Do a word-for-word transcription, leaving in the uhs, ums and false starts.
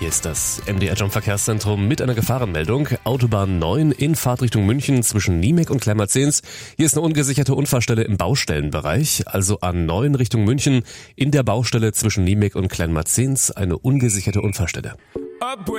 Hier ist das M D R Jump Verkehrszentrum mit einer Gefahrenmeldung. Autobahn neun in Fahrtrichtung München zwischen Niemek und Kleinmarzens. Hier ist eine ungesicherte Unfallstelle im Baustellenbereich, also A neun Richtung München in der Baustelle zwischen Niemek und Kleinmarzens eine ungesicherte Unfallstelle.